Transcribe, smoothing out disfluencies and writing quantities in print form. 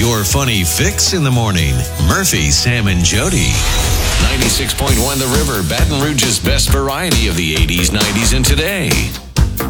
Your funny fix in the morning. Murphy, Sam, and Jody. 96.1 The River, Baton Rouge's best variety of the 80s, 90s, and today.